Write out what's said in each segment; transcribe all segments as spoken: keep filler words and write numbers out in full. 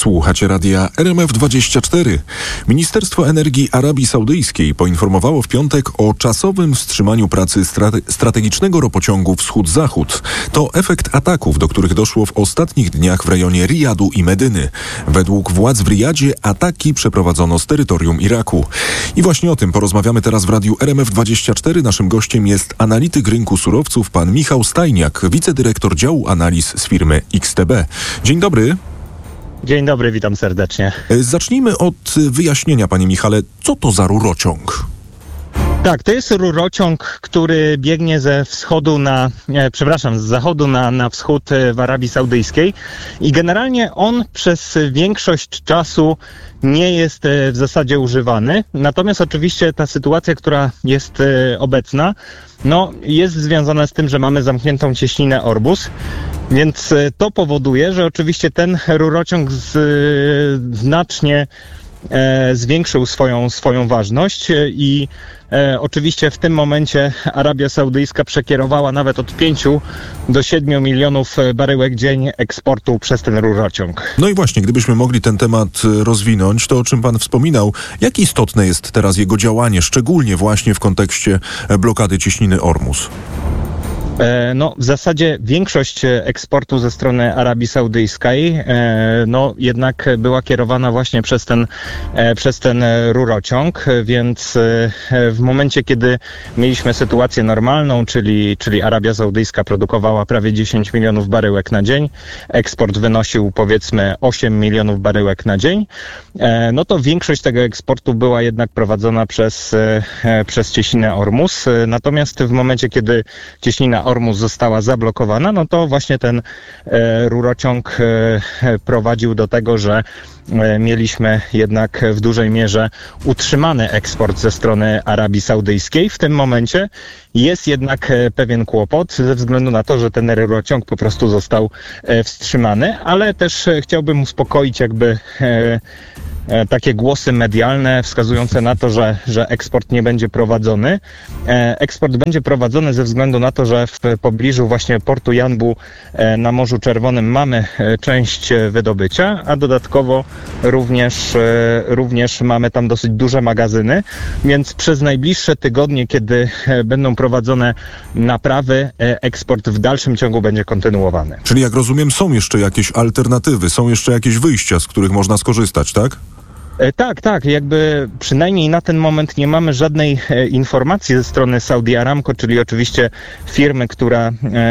Słuchacie radia R M F dwadzieścia cztery. Ministerstwo Energii Arabii Saudyjskiej poinformowało w piątek o czasowym wstrzymaniu pracy strate- strategicznego ropociągu Wschód-Zachód. To efekt ataków, do których doszło w ostatnich dniach w rejonie Rijadu i Medyny. Według władz w Rijadzie ataki przeprowadzono z terytorium Iraku. I właśnie o tym porozmawiamy teraz w radiu R M F dwadzieścia cztery. Naszym gościem jest analityk rynku surowców, pan Michał Stajniak, wicedyrektor działu analiz z firmy X T B. Dzień dobry. Dzień dobry, witam serdecznie. Zacznijmy od wyjaśnienia, panie Michale, co to za rurociąg? Tak, to jest rurociąg, który biegnie ze wschodu na, e, przepraszam, z zachodu na, na wschód w Arabii Saudyjskiej i generalnie on przez większość czasu nie jest e, w zasadzie używany. Natomiast oczywiście ta sytuacja, która jest e, obecna, no jest związana z tym, że mamy zamkniętą cieśninę Orbus. Więc to powoduje, że oczywiście ten rurociąg z, znacznie e, zwiększył swoją, swoją ważność i e, oczywiście w tym momencie Arabia Saudyjska przekierowała nawet od pięciu do siedmiu milionów baryłek dzień eksportu przez ten rurociąg. No i właśnie, gdybyśmy mogli ten temat rozwinąć, to o czym pan wspominał, jak istotne jest teraz jego działanie, szczególnie właśnie w kontekście blokady cieśniny Ormus? No, w zasadzie większość eksportu ze strony Arabii Saudyjskiej, no, jednak była kierowana właśnie przez ten, przez ten rurociąg, więc w momencie, kiedy mieliśmy sytuację normalną, czyli, czyli Arabia Saudyjska produkowała prawie dziesięć milionów baryłek na dzień, eksport wynosił powiedzmy osiem milionów baryłek na dzień, no to większość tego eksportu była jednak prowadzona przez, przez cieśninę Ormus, natomiast w momencie, kiedy cieśnina Ormus została zablokowana, no to właśnie ten e, rurociąg e, prowadził do tego, że e, mieliśmy jednak w dużej mierze utrzymany eksport ze strony Arabii Saudyjskiej. W tym momencie jest jednak e, pewien kłopot ze względu na to, że ten rurociąg po prostu został e, wstrzymany, ale też e, chciałbym uspokoić jakby e, takie głosy medialne wskazujące na to, że, że eksport nie będzie prowadzony. Eksport będzie prowadzony ze względu na to, że w pobliżu właśnie portu Janbu na Morzu Czerwonym mamy część wydobycia, a dodatkowo również, również mamy tam dosyć duże magazyny, więc przez najbliższe tygodnie, kiedy będą prowadzone naprawy, eksport w dalszym ciągu będzie kontynuowany. Czyli jak rozumiem, są jeszcze jakieś alternatywy, są jeszcze jakieś wyjścia, z których można skorzystać, tak? Tak, tak, jakby przynajmniej na ten moment nie mamy żadnej e, informacji ze strony Saudi Aramco, czyli oczywiście firmy, która,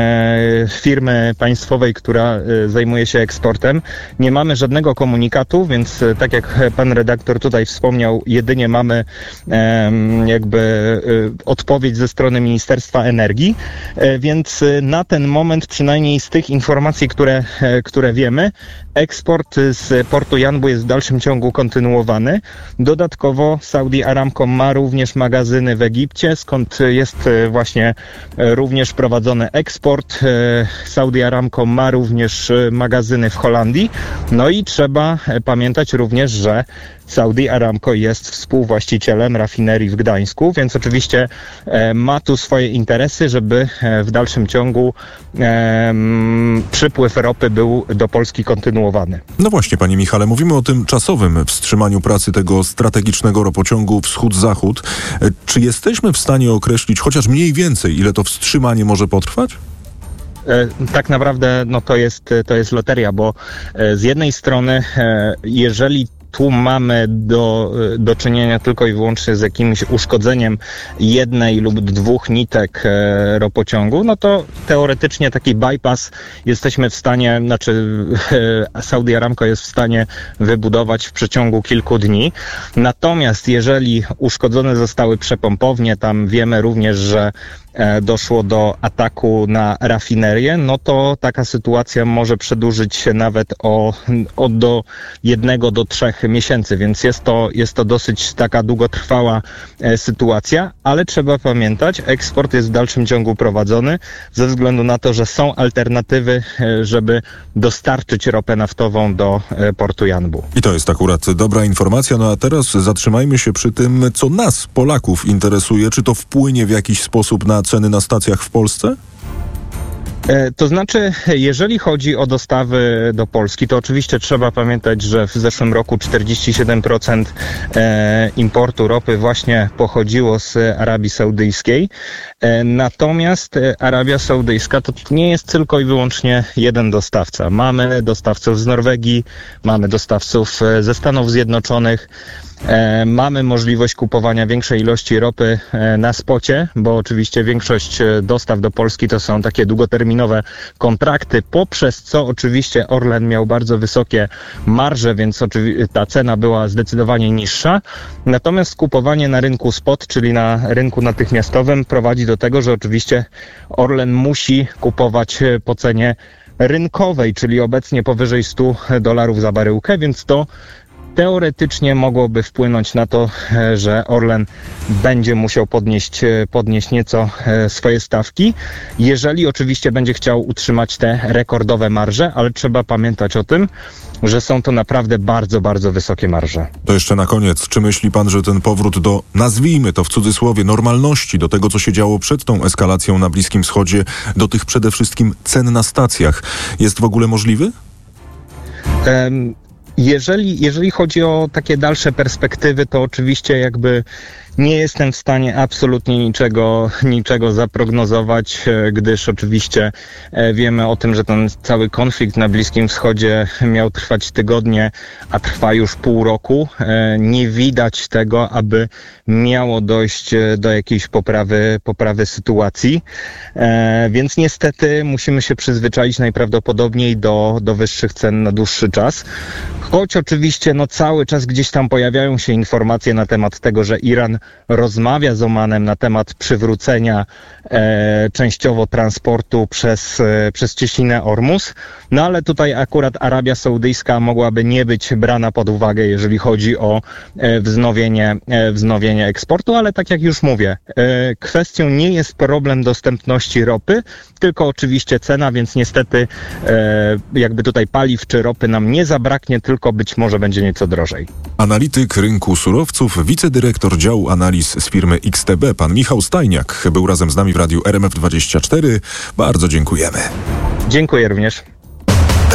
e, firmy państwowej, która e, zajmuje się eksportem. Nie mamy żadnego komunikatu, więc e, tak jak pan redaktor tutaj wspomniał, jedynie mamy e, jakby e, odpowiedź ze strony Ministerstwa Energii, e, więc e, na ten moment przynajmniej z tych informacji, które, e, które wiemy, eksport z portu Janbu jest w dalszym ciągu kontynuowany. Dodatkowo Saudi Aramco ma również magazyny w Egipcie, skąd jest właśnie również prowadzony eksport. Saudi Aramco ma również magazyny w Holandii. No i trzeba pamiętać również, że Saudi Aramco jest współwłaścicielem rafinerii w Gdańsku, więc oczywiście e, ma tu swoje interesy, żeby e, w dalszym ciągu e, m, przypływ ropy był do Polski kontynuowany. No właśnie, panie Michale, mówimy o tym czasowym wstrzymaniu pracy tego strategicznego ropociągu Wschód-Zachód. E, czy jesteśmy w stanie określić chociaż mniej więcej, ile to wstrzymanie może potrwać? Tak naprawdę no to jest, to jest loteria, bo z jednej strony, jeżeli tu mamy do, do czynienia tylko i wyłącznie z jakimś uszkodzeniem jednej lub dwóch nitek e, ropociągu, no to teoretycznie taki bypass jesteśmy w stanie, znaczy e, Saudi Aramco jest w stanie wybudować w przeciągu kilku dni. Natomiast jeżeli uszkodzone zostały przepompownie, tam wiemy również, że doszło do ataku na rafinerię, no to taka sytuacja może przedłużyć się nawet o, o do jednego do trzech miesięcy, więc jest to, jest to dosyć taka długotrwała e, sytuacja, ale trzeba pamiętać, eksport jest w dalszym ciągu prowadzony ze względu na to, że są alternatywy, e, żeby dostarczyć ropę naftową do e, portu Janbu. I to jest akurat dobra informacja, no a teraz zatrzymajmy się przy tym, co nas, Polaków, interesuje. Czy to wpłynie w jakiś sposób na ceny na stacjach w Polsce? To znaczy, jeżeli chodzi o dostawy do Polski, to oczywiście trzeba pamiętać, że w zeszłym roku czterdzieści siedem procent importu ropy właśnie pochodziło z Arabii Saudyjskiej. Natomiast Arabia Saudyjska to nie jest tylko i wyłącznie jeden dostawca. Mamy dostawców z Norwegii, mamy dostawców ze Stanów Zjednoczonych. Mamy możliwość kupowania większej ilości ropy na spocie, bo oczywiście większość dostaw do Polski to są takie długoterminowe kontrakty, poprzez co oczywiście Orlen miał bardzo wysokie marże, więc ta cena była zdecydowanie niższa. Natomiast kupowanie na rynku spot, czyli na rynku natychmiastowym, prowadzi do tego, że oczywiście Orlen musi kupować po cenie rynkowej, czyli obecnie powyżej stu dolarów za baryłkę, więc to teoretycznie mogłoby wpłynąć na to, że Orlen będzie musiał podnieść, podnieść nieco swoje stawki, jeżeli oczywiście będzie chciał utrzymać te rekordowe marże, ale trzeba pamiętać o tym, że są to naprawdę bardzo, bardzo wysokie marże. To jeszcze na koniec, czy myśli pan, że ten powrót do, nazwijmy to w cudzysłowie, normalności, do tego, co się działo przed tą eskalacją na Bliskim Wschodzie, do tych przede wszystkim cen na stacjach, jest w ogóle możliwy? Um, Jeżeli, jeżeli chodzi o takie dalsze perspektywy, to oczywiście jakby nie jestem w stanie absolutnie niczego, niczego zaprognozować, gdyż oczywiście wiemy o tym, że ten cały konflikt na Bliskim Wschodzie miał trwać tygodnie, a trwa już pół roku. Nie widać tego, aby miało dojść do jakiejś poprawy, poprawy sytuacji, więc niestety musimy się przyzwyczaić najprawdopodobniej do, do wyższych cen na dłuższy czas. Choć oczywiście no, cały czas gdzieś tam pojawiają się informacje na temat tego, że Iran rozmawia z Omanem na temat przywrócenia e, częściowo transportu przez, e, przez cieśninę Ormus. No ale tutaj akurat Arabia Saudyjska mogłaby nie być brana pod uwagę, jeżeli chodzi o e, wznowienie, e, wznowienie eksportu, ale tak jak już mówię, e, kwestią nie jest problem dostępności ropy, tylko oczywiście cena, więc niestety e, jakby tutaj paliw czy ropy nam nie zabraknie, tylko być może będzie nieco drożej. Analityk rynku surowców, wicedyrektor działu analiz z firmy X T B, pan Michał Stajniak, był razem z nami w radiu R M F dwadzieścia cztery. Bardzo dziękujemy. Dziękuję również.